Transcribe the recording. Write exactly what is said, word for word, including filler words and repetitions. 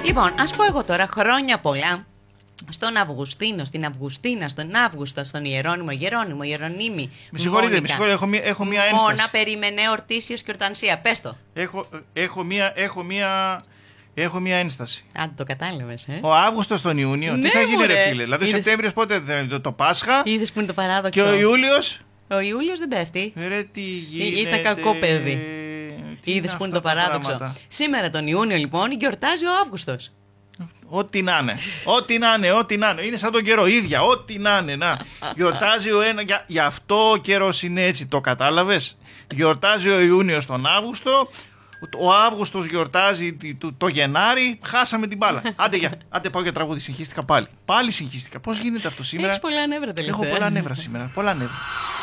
Λοιπόν, ας πω εγώ τώρα χρόνια πολλά στον Αυγουστίνο, στην Αυγουστίνα, στον Αύγουστο, στον Ιερώνυμο, Γερώνυμο, Ιερονίμη. Με συγχωρείτε, με συγχωρείτε, έχω μία, έχω μία ένσταση. Μόνα, περίμενε, ορτήσιος και ορτανσία. Πες το. Έχω, έχω, μία, έχω, μία, έχω μία ένσταση. Αν το κατάλαβες, ε. Ο Αύγουστος τον Ιούνιο, Ναι, τι θα γίνει, μωρέ. ρε φίλε. Δηλαδή, ο Είδες... Σεπτέμβριος πότε δεν το, το Πάσχα. Είδες που είναι το παράδοξο. Και ο Ιούλιος. Ο Ιούλιος δεν πέφτει. Ρε, τι γίνεται. Ήταν κακό παιδί. Είδες που είναι το παράδοξο. Σήμερα τον Ιούνιο, λοιπόν, γιορτάζει ο Αύγουστος. Ό,τι να είναι. Ό,τι να είναι, ό,τι να είναι. Είναι σαν τον καιρό, ίδια. Ό,τι να είναι. Να. Γιορτάζει ο ένα. Για, γι' αυτό ο καιρός είναι έτσι, το κατάλαβες. Γιορτάζει ο Ιούνιος τον Αύγουστο. Ο Αύγουστος γιορτάζει το, το Γενάρη. Χάσαμε την μπάλα. Άντε, για. Άντε πάω για τραγούδι. Συγχύστηκα πάλι. Πάλι συγχύστηκα. Πώς γίνεται αυτό σήμερα. Έχεις πολλά νεύρα τελευταία. Έχω πολλά νεύρα σήμερα. Πολλά νεύρα.